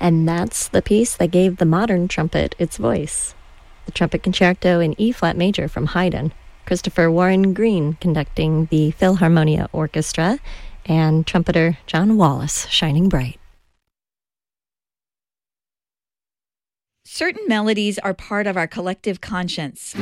And that's the piece that gave the modern trumpet its voice. The Trumpet Concerto in E-flat major from Haydn, Christopher Warren Green conducting the Philharmonia Orchestra, and trumpeter John Wallace shining bright. Certain melodies are part of our collective conscience.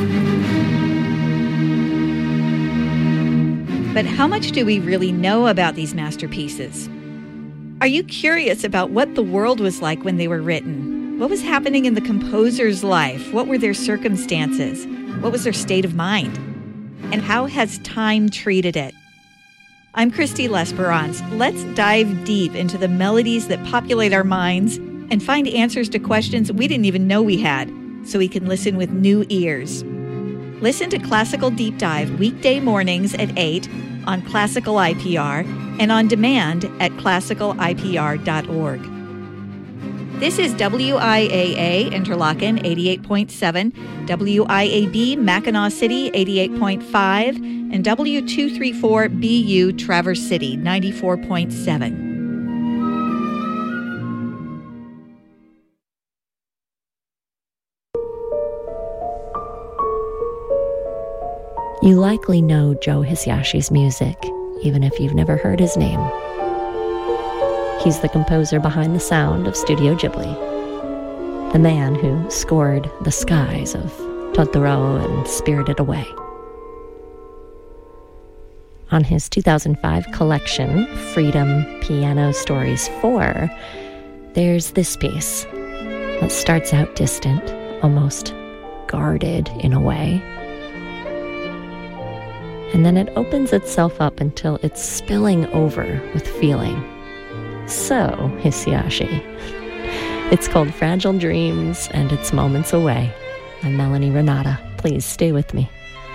But how much do we really know about these masterpieces? Are you curious about what the world was like when they were written? What was happening in the composer's life? What were their circumstances? What was their state of mind? And how has time treated it? I'm Christy Lesperance. Let's dive deep into the melodies that populate our minds and find answers to questions we didn't even know we had, so we can listen with new ears. Listen to Classical Deep Dive weekday mornings at 8 on Classical IPR and on demand at classicalipr.org. This is WIAA Interlochen 88.7, WIAB Mackinac City 88.5, and W234BU Traverse City 94.7. You likely know Joe Hisayashi's music, even if you've never heard his name. He's the composer behind the sound of Studio Ghibli, the man who scored the skies of Totoro and Spirited Away. On his 2005 collection, Freedom Piano Stories 4, there's this piece that starts out distant, almost guarded in a way. And then it opens itself up until it's spilling over with feeling. So, Hisayashi. It's called Fragile Dreams, and it's moments away. I'm Melanie Renata. Please stay with me.